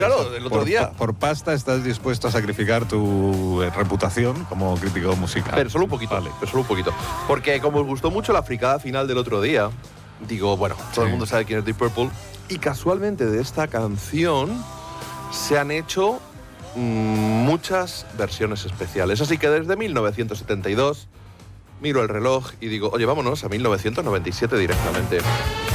Claro, el otro día. Por pasta estás dispuesto a sacrificar tu reputación como crítico musical. Pero solo un poquito, Vale. pero solo un poquito. Porque como os gustó mucho la fricada final del otro día, digo, bueno, todo el mundo sabe quién es Deep Purple. Y casualmente de esta canción se han hecho muchas versiones especiales. Así que desde 1972 miro el reloj y digo, oye, vámonos a 1997 directamente.